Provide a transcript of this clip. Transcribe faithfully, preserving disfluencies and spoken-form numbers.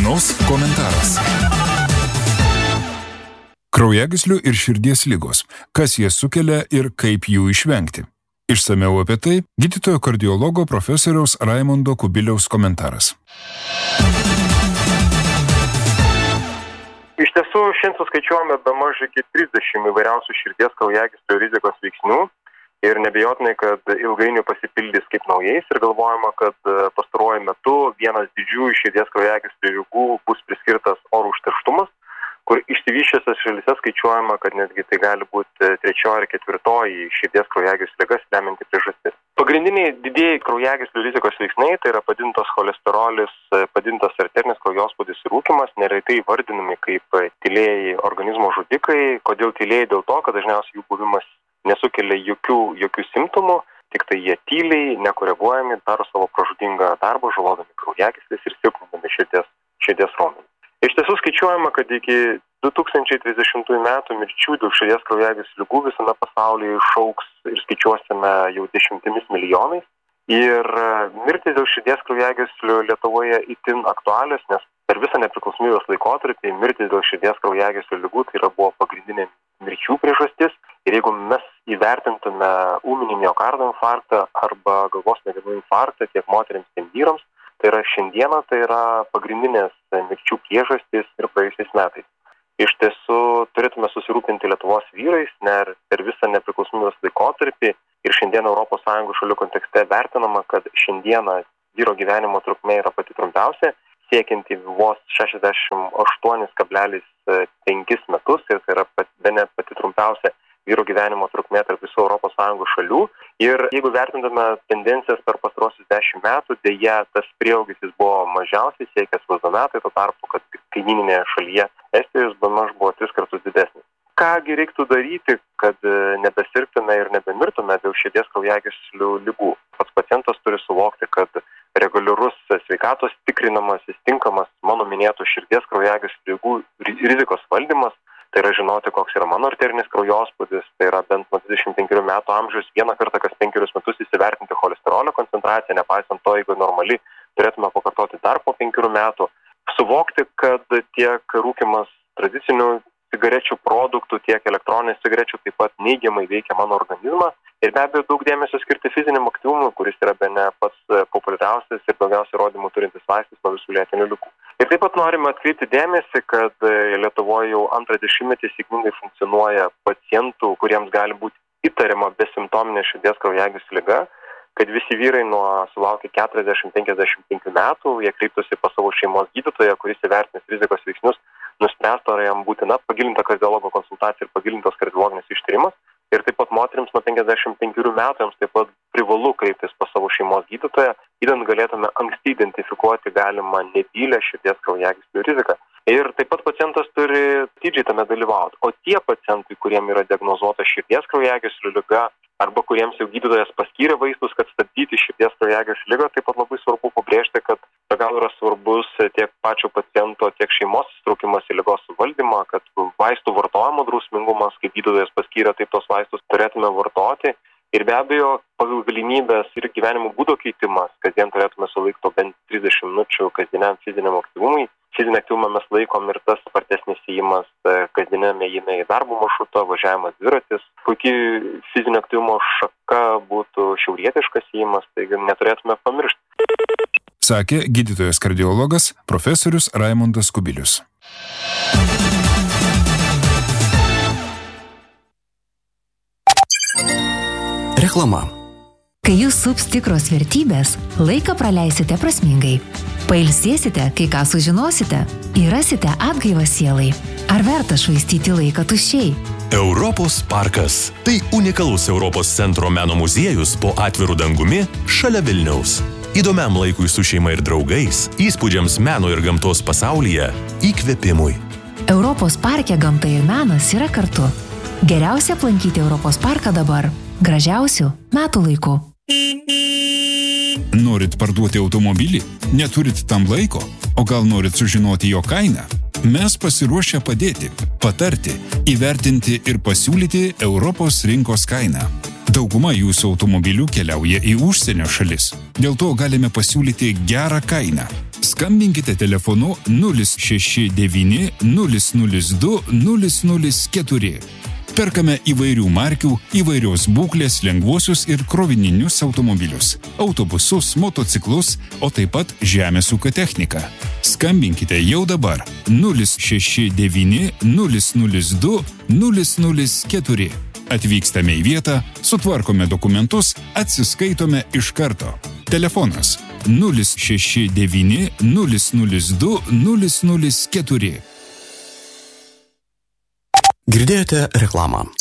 Dienos komentaras. Kraujagyslių ir širdies ligos. Kas jas sukelia ir kaip jų išvengti? Išsamiau apie tai gydytojo kardiologo profesoriaus Raimondo Kubiliaus komentaras. Iš tiesų, šiandien suskaičiuojame bemaž iki trisdešimt įvairiausių širdies kraujagyslių rizikos veiksnių ir nebejotinai, kad ilgainiui pasipildys kaip naujais ir galvojama, kad pastaruoju metu vienas didžiųjų širdies kraujagyslių ligų bus priskirtas oro užterštumas, kur išsivysčiusiose šalyse skaičiuojama, kad netgi tai gali būti trečioji ir ketvirtoji širdies kraujagyslių ligas lemianti priežastis. Pagrindiniai didieji kraujagyslių rizikos veiksniai tai yra padidintas cholesterolis, padidintas arterinis kraujospūdis ir rūkymas, neretai vardinami kaip tylieji organizmo žudikai. Kodėl tylieji? Dėl to, kad dažniausiai jų buvimas nesukelia jokių, jokių simptomų, tik tai jie tyliai, nekoreguojami, daro savo pražudingą darbą, žalodami kraujagyslės ir silpnindami širdies, širdies raumenį. Iš tiesų skaičiuojama, kad iki du tūkstančiai trisdešimtųjų metų mirčių dėl širdies kraujagyslių ligų visame pasaulyje išaugs ir skaičiuosime jau dešimtimis milijonais. Ir mirtis dėl širdies kraujagyslių Lietuvoje itin aktualios, nes per visą nepriklausomybės laikotarpį mirtis dėl širdies kraujagyslių ligų tai yra buvo pagrindinė mirčių priežastis. Ir jeigu mes įvertintume ūminį miokardo infarktą arba galvos smegenų infarktą tiek moterims, tiek vyrams, tai yra šiandieną tai yra pagrindinės mirčių priežastys ir praėjusiais metais. Iš tiesų turėtume susirūpinti Lietuvos vyrais, nes per visą nepriklausomybės laikotarpį ir šiandien Europos Sąjungos šalių kontekste vertinama, kad šiandieną vyro gyvenimo trukmė yra pati trumpiausia, siekianti vos šešiasdešimt aštuoni kablelis penki metus ir tai yra bene pati trumpiausia vyro gyvenimo trukmė tarp visų Europos Sąjungos šalių. Ir jeigu vertintume tendencijas per pastarosius dešimt metų, dėja tas prieaugis buvo mažiausiai siekęs vos du metai, tuo tarpu, kad kaimyninėje šalyje Estijos bemaž buvo tris kartus didesnis. Kągi reiktų daryti, kad nebesirgtume ir nebemirtume dėl širdies kraujagyslių ligų? Pats pacientas turi suvokti, kad reguliarus sveikatos tikrinamas, tinkamas mano minėtų širdies kraujagyslių ligų rizikos valdymas, tai yra žinoti, koks yra mano arterinis kraujospūdis, tai yra bent nuo dvidešimt penkerių metų amžiaus vieną kartą kas penkerius metus įsivertinti cholesterolio koncentraciją, nepaisant to, jeigu normali, turėtume pakartoti dar po penkerių metų. Suvokti, kad tiek rūkymas tradicinių cigarečių produktų, tiek elektroninės cigarečių taip pat neigiamai veikia mano organizmą ir be abejo daug dėmesio skirti fiziniam aktyvumui, kuris yra bene pats populiariausias ir daugiausiai įrodymų turintis vaistas nuo visų lėtinių ligų. Ir taip pat norime atkreipti dėmesį, kad Lietuvoje jau antrą dešimtmetį sėkmingai funkcionuoja pacientų, kuriems gali būti įtariama besimptominė širdies kraujagyslių liga, kad visi vyrai nuo sulaukę keturiasdešimt penkiasdešimt penkių metų, jie kreiptųsi pas savo šeimos gydytoją, kuris įvertinęs rizikos veiksnius, nuspręstų, ar jam būtina pagilinta kardiologo konsultacija ir pagilintas kardiologinis ištyrimas. Ir taip pat moterims nuo penkiasdešimt penkerių metų jiems taip pat privalu kreiptis pas savo šeimos gydytoją, idant galėtume anksti identifikuoti galimą nebylią širdies kraujagyslių riziką. Ir taip pat pacientas turi atidžiai tame dalyvauti. O tie pacientai, kuriem yra diagnozuota širdies kraujagyslių liga arba kuriems jau gydytojas paskyrė vaistus, kad stabdyti širdies kraujagyslių ligą, taip pat labai svarbu pabrėžti, kad be galo yra svarbus tiek pačio paciento, tiek šeimos įsitraukimas į ligos suvaldymą, kad vaistų vartojimo drausmingumas, kaip gydytojas paskyrė, taip tos vaistus turėtume vartoti. Ir be abejo, pagal galimybės ir gyvenimo būdo keitimas, kasdien turėtume sulaikti bent trisdešimt minučių kasdieniam fiziniam aktyvumui. Fizinį aktyvumą mes laikom ir tas spartesnis ėjimas kasdieniam ėjime į darbo maršrutą, važiavimas dviratis. Puikiai fizinio aktyvumo šaka būtų šiaurietiškas ėjimas, taigi neturėtume pamiršti. Sakė gydytojas kardiologas profesorius Raimondas Kubilius. Reklama. Kai jūs sups tikros vertybės, laiką praleisite prasmingai. Pailsėsite, kai ką sužinosite, ir rasite atgaivą sielai. Ar verta švaistyti laiką tuščiai? Europos parkas. Tai unikalus Europos centro meno muziejus po atviru dangumi šalia Vilniaus. Įdomiam laikui su šeima ir draugais, įspūdžiams meno ir gamtos pasaulyje, įkvėpimui. Europos parke gamta ir menas yra kartu. Geriausia aplankyti Europos parką dabar. Gražiausių metų laikų. Norit parduoti automobilį? Neturit tam laiko? O gal norit sužinoti jo kainą? Mes pasiruošę padėti, patarti, įvertinti ir pasiūlyti Europos rinkos kainą. Dauguma jūsų automobilių keliauja į užsienio šalis. Dėl to galime pasiūlyti gerą kainą. Skambinkite telefonu nulis šeši devyni nulis nulis du nulis nulis keturi. Perkame įvairių markių, įvairios būklės lengvuosius ir krovininius automobilius, autobusus, motociklus, o taip pat žemės ūkio techniką. Skambinkite jau dabar nulis šeši devyni nulis nulis du nulis nulis keturi. Atvykstame į vietą, sutvarkome dokumentus, atsiskaitome iš karto. Telefonas nulis šeši devyni nulis nulis du nulis nulis keturi. Girdėjote reklamą.